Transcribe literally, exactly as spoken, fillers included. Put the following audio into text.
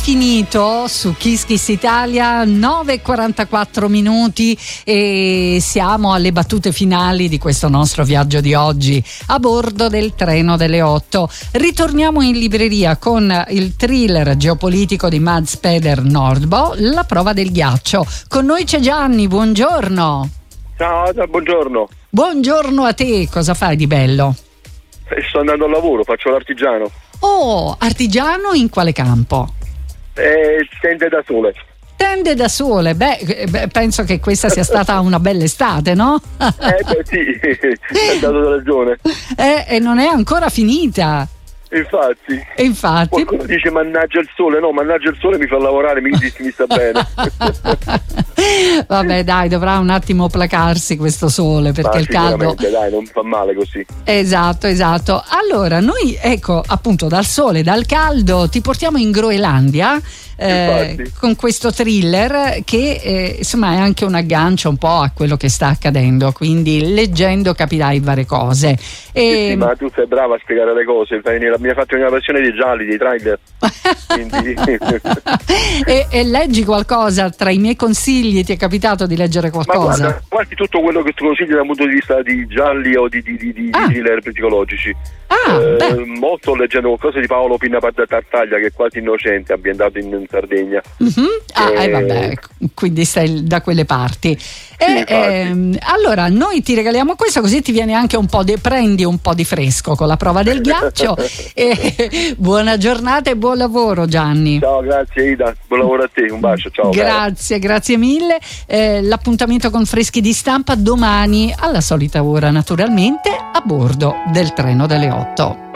finito su Kiss Kiss Italia, nove e quarantaquattro minuti, e siamo alle battute finali di questo nostro viaggio di oggi a bordo del treno delle otto. Ritorniamo in libreria con il thriller geopolitico di Mads Peder Nordbo, La prova del ghiaccio. Con noi c'è Gianni, buongiorno. Ciao, buongiorno. Buongiorno a te, cosa fai di bello? Eh, sto andando al lavoro, faccio l'artigiano. Oh, artigiano in quale campo? Eh, tende da sole. Tende da sole, beh, beh, penso che questa sia stata una bella estate, no? Eh beh sì, hai dato ragione. Eh, e non è ancora finita. Infatti. E infatti. Qualcuno dice mannaggia il sole, no, mannaggia il sole mi fa lavorare, mi dice mi sta bene. Vabbè dai, dovrà un attimo placarsi questo sole, perché Ma il caldo, dai, non fa male così. Esatto, esatto. Allora noi, ecco, appunto, dal sole, dal caldo ti portiamo in Groenlandia eh, con questo thriller che eh, insomma è anche un aggancio un po' a quello che sta accadendo, quindi leggendo capirai varie cose. E... Sì, sì, ma tu sei brava a spiegare le cose, mi hai fatto una passione dei gialli, dei trailer. Quindi... e, e leggi qualcosa tra i miei consigli? Ti è capitato di leggere qualcosa? Ma guarda, guardi tutto quello che tu consigli dal punto di vista di gialli o di, di, di, di, ah. di thriller psicologici. Ah, eh, molto leggendo qualcosa di Paolo Pinna Tartaglia, che è quasi innocente, ambientato in Sardegna. Mm-hmm. Ah, e... eh, vabbè, quindi stai da quelle parti. Sì, e, ehm, allora noi ti regaliamo questo, così ti viene anche un po' di, prendi un po' di fresco con la prova del ghiaccio. E buona giornata e buon lavoro, Gianni. Ciao, grazie Ida, buon lavoro a te, un bacio, ciao. Grazie, cara. Grazie mille. Eh, l'appuntamento con Freschi di Stampa domani alla solita ora, naturalmente a bordo del treno delle otto.